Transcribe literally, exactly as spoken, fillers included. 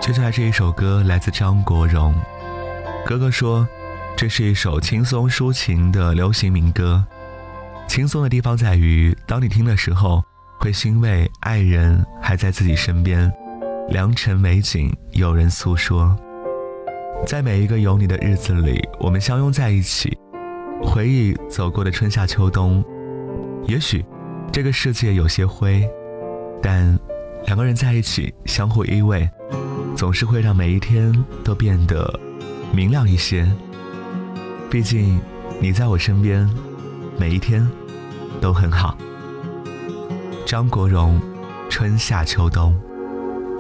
接下来这一首歌来自张国荣。哥哥说这是一首轻松抒情的流行民歌，轻松的地方在于当你听的时候会欣慰爱人还在自己身边，良辰美景有人诉说。在每一个有你的日子里，我们相拥在一起，回忆走过的春夏秋冬。也许这个世界有些灰，但两个人在一起相互依偎，总是会让每一天都变得明亮一些。毕竟你在我身边，每一天都很好。张国荣，春夏秋冬。